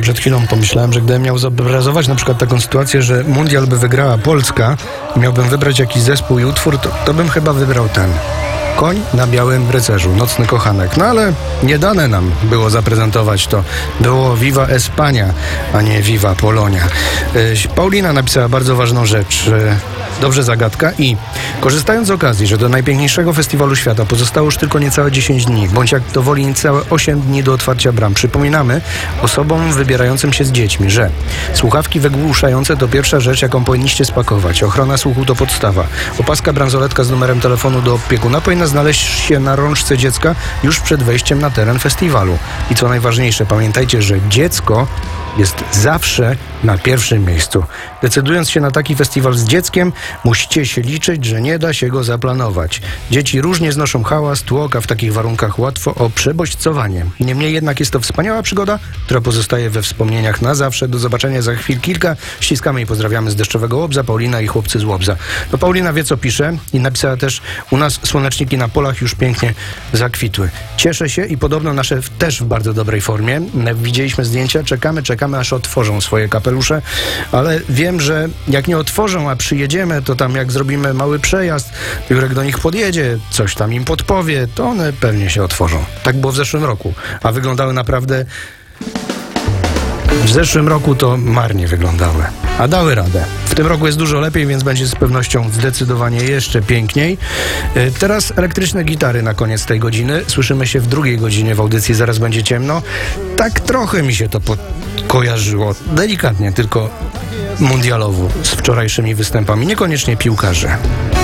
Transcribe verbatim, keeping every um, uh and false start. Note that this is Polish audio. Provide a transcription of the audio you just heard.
Przed chwilą pomyślałem, że gdybym miał zobrazować na przykład taką sytuację, że mundial by wygrała Polska i miałbym wybrać jakiś zespół i utwór, to, to bym chyba wybrał ten. Koń na białym rycerzu, Nocny kochanek. No ale nie dane nam było zaprezentować to. Było Viva Espania, a nie Viva Polonia. Yy, Paulina napisała bardzo ważną rzecz. Yy, dobrze zagadka i korzystając z okazji, że do najpiękniejszego festiwalu świata pozostało już tylko niecałe dziesięć dni, bądź jak to woli niecałe osiem dni do otwarcia bram, przypominamy osobom wybierającym się z dziećmi, że słuchawki wygłuszające to pierwsza rzecz, jaką powinniście spakować. Ochrona słuchu to podstawa. Opaska bransoletka z numerem telefonu do opiekuna powinna znaleźć się na rączce dziecka już przed wejściem na teren festiwalu. I co najważniejsze, pamiętajcie, że dziecko jest zawsze na pierwszym miejscu. Decydując się na taki festiwal z dzieckiem, musicie się liczyć, że nie da się go zaplanować. Dzieci różnie znoszą hałas, tłok, a w takich warunkach łatwo o przebodźcowanie. Niemniej jednak jest to wspaniała przygoda, która pozostaje we wspomnieniach na zawsze. Do zobaczenia za chwil kilka. Ściskamy i pozdrawiamy z Deszczowego Łobza, Paulina i chłopcy z Łobza. No Paulina wie, co pisze i napisała też: u nas słoneczniki na polach już pięknie zakwitły. Cieszę się i podobno nasze też w bardzo dobrej formie. Widzieliśmy zdjęcia, czekamy, czekamy, aż otworzą swoje kapelusze, ale wiem, że jak nie otworzą, a przyjedziemy, to tam jak zrobimy mały przejazd, Jurek do nich podjedzie, coś tam im podpowie, to one pewnie się otworzą. Tak było w zeszłym roku, a wyglądały naprawdę... W zeszłym roku to marnie wyglądały, a dały radę. W tym roku jest dużo lepiej, więc będzie z pewnością zdecydowanie jeszcze piękniej. Teraz elektryczne gitary na koniec tej godziny. Słyszymy się w drugiej godzinie w audycji Zaraz będzie ciemno. Tak trochę mi się to po- kojarzyło, delikatnie, tylko mundialowo z wczorajszymi występami, niekoniecznie piłkarze.